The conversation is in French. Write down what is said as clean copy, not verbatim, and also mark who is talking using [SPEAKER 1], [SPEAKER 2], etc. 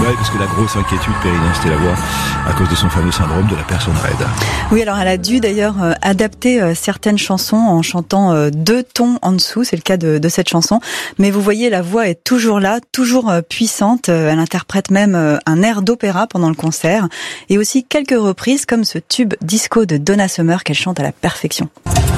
[SPEAKER 1] Ouais, parce que la grosse inquiétude, Perrine, c'était la voix à cause de son fameux syndrome de la personne raide.
[SPEAKER 2] Oui, alors elle a dû d'ailleurs adapter certaines chansons en chantant 2 tons en dessous, c'est le cas de cette chanson. Mais vous voyez, la voix est toujours là, toujours puissante. Elle interprète même un air d'opéra pendant le concert. Et aussi quelques reprises comme ce tube disco de Donna Summer qu'elle chante à la perfection.